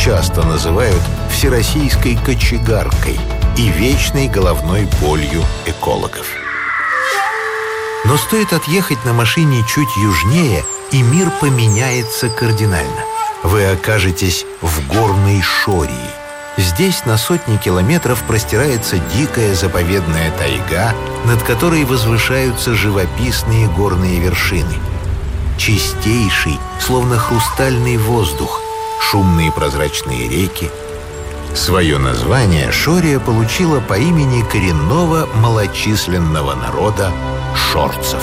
часто называют всероссийской кочегаркой и вечной головной болью экологов. Но стоит отъехать на машине чуть южнее, и мир поменяется кардинально. Вы окажетесь в горной Шории. Здесь на сотни километров простирается дикая заповедная тайга, над которой возвышаются живописные горные вершины. Чистейший, словно хрустальный воздух, шумные прозрачные реки. Свое название Шория получила по имени коренного малочисленного народа шорцев.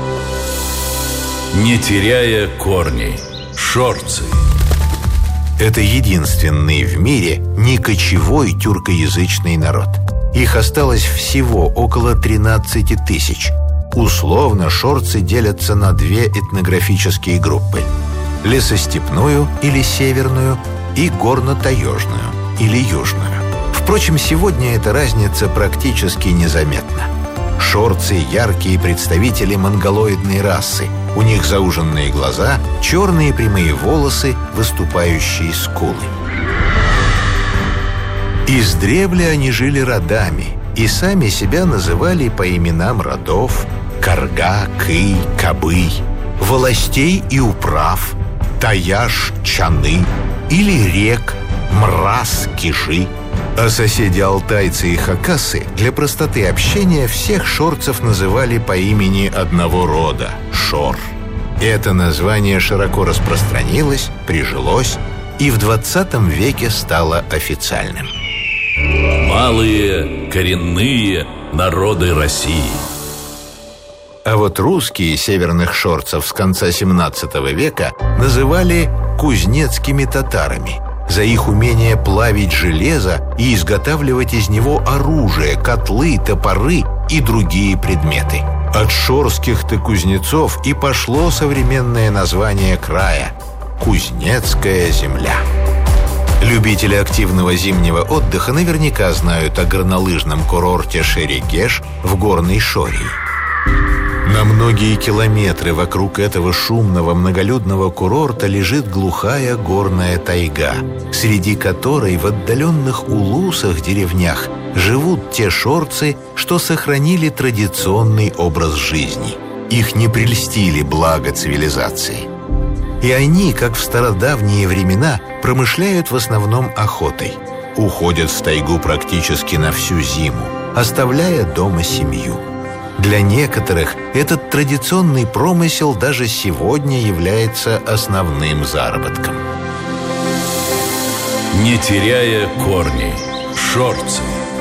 Не теряя корней. Шорцы. Это единственный в мире некочевой тюркоязычный народ. Их осталось всего около 13 тысяч. Условно шорцы делятся на две этнографические группы: лесостепную или северную и горно-таежную или южную. Впрочем, сегодня эта разница практически незаметна. Шорцы – яркие представители монголоидной расы. У них зауженные глаза, черные прямые волосы, выступающие скулы. Издревле они жили родами и сами себя называли по именам родов: Карга, Кый, Кабый, волостей и управ, Таяш, Чаны или рек Мраз, Киши. А соседи алтайцы и хакасы для простоты общения всех шорцев называли по имени одного рода – Шор. Это название широко распространилось, прижилось и в 20 веке стало официальным. Малые коренные народы России. А вот русские северных шорцев с конца 17 века называли кузнецкими татарами за их умение плавить железо и изготавливать из него оружие, котлы, топоры и другие предметы. От шорских-то кузнецов и пошло современное название края – Кузнецкая земля. Любители активного зимнего отдыха наверняка знают о горнолыжном курорте Шерегеш в горной Шории. На многие километры вокруг этого шумного многолюдного курорта лежит глухая горная тайга, среди которой в отдаленных улусах-деревнях живут те шорцы, что сохранили традиционный образ жизни. Их не прельстили блага цивилизации. И они, как в стародавние времена, промышляют в основном охотой. Уходят в тайгу практически на всю зиму, оставляя дома семью. Для некоторых этот традиционный промысел даже сегодня является основным заработком. Не теряя корней. Шорцы.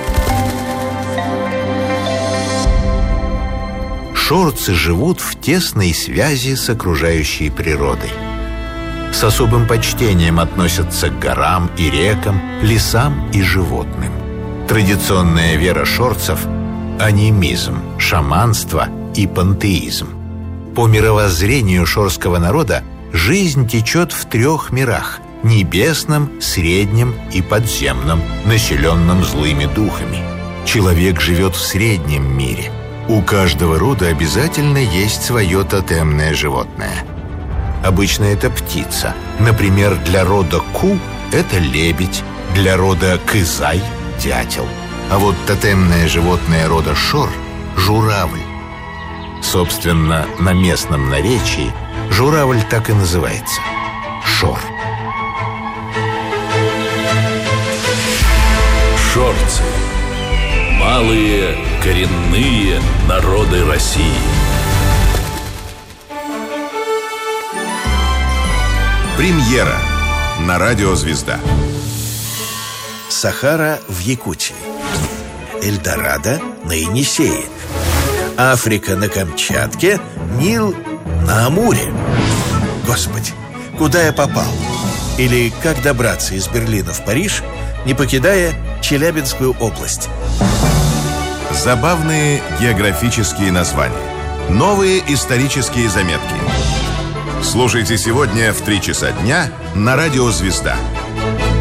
Шорцы живут в тесной связи с окружающей природой. С особым почтением относятся к горам и рекам, лесам и животным. Традиционная вера шорцев – анимизм, шаманство и пантеизм. По мировоззрению шорского народа жизнь течет в 3 мирах – небесном, среднем и подземном, населенном злыми духами. Человек живет в среднем мире. У каждого рода обязательно есть свое тотемное животное. Обычно это птица. Например, для рода Ку – это лебедь, для рода Кызай – дятел. А вот тотемное животное рода Шор – журавль. Собственно, на местном наречии журавль так и называется – Шор. Шорцы. Малые коренные народы России. Премьера на радио «Звезда». Сахара в Якутии, Эльдорадо на Енисее, Африка на Камчатке, Нил на Амуре. Господи, куда я попал? Или как добраться из Берлина в Париж, не покидая Челябинскую область? Забавные географические названия. Новые исторические заметки. Слушайте сегодня в 3 часа дня на радио «Звезда».